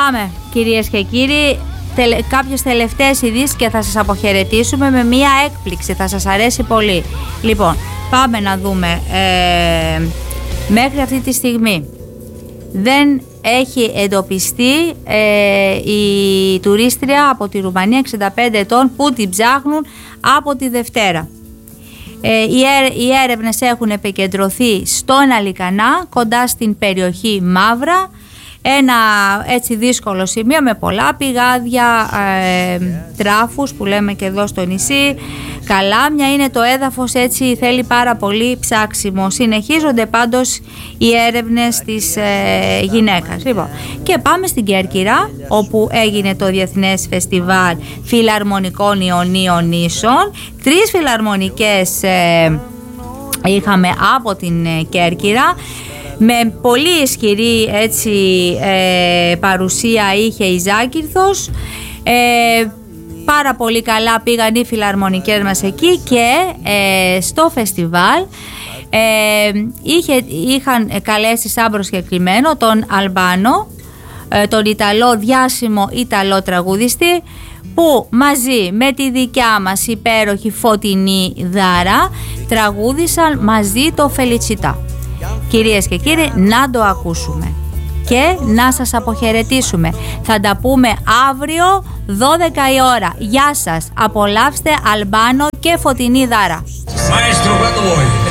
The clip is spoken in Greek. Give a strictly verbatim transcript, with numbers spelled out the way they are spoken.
Πάμε κυρίες και κύριοι, τελε, κάποιες τελευταίες ειδήσεις και θα σας αποχαιρετήσουμε με μία έκπληξη, θα σας αρέσει πολύ. Λοιπόν, πάμε να δούμε. ε, Μέχρι αυτή τη στιγμή δεν έχει εντοπιστεί ε, η τουρίστρια από τη Ρουμανία εξήντα πέντε ετών που την ψάχνουν από τη Δευτέρα. Ε, οι, έρε, οι έρευνες έχουν επικεντρωθεί στον Αλικανά, κοντά στην περιοχή Μαύρα, ένα έτσι δύσκολο σημείο με πολλά πηγάδια, ε, τράφους που λέμε και εδώ στο νησί, καλάμια, είναι το έδαφος, έτσι θέλει πάρα πολύ ψάξιμο. Συνεχίζονται πάντως οι έρευνες της ε, γυναίκας. Λοιπόν, και πάμε στην Κέρκυρα, όπου έγινε το Διεθνές Φεστιβάλ Φιλαρμονικών Ιωνίων Νήσων. Τρεις φιλαρμονικές ε, είχαμε από την ε, Κέρκυρα. Με πολύ ισχυρή έτσι, ε, παρουσία είχε η Ζάκυρθος. ε, Πάρα πολύ καλά πήγαν οι φιλαρμονικές μας εκεί και ε, στο φεστιβάλ ε, είχε, είχαν καλέσει σαν προσκεκλημένο τον Αλμπάνο, ε, τον Ιταλό, διάσημο Ιταλό τραγουδιστή, που μαζί με τη δικιά μας υπέροχη Φωτεινή Δάρα τραγούδησαν μαζί το Φελιτσιτά. Κυρίες και κύριοι, να το ακούσουμε και να σας αποχαιρετήσουμε. Θα τα πούμε αύριο δώδεκα η ώρα. Γεια σας, απολαύστε Αλμπάνο και Φωτεινή Δάρα.